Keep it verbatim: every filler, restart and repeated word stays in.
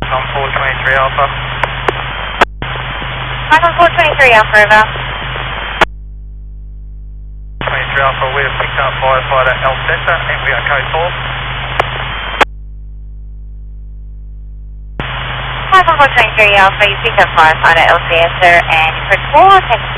on four twenty-three Alpha. five on four twenty-three Alpha, over. twenty-three Alpha, we have picked up firefighter L Center and we are code four. five on four twenty-three Alpha, you picked up firefighter L C S, sir, and you code four, thank you.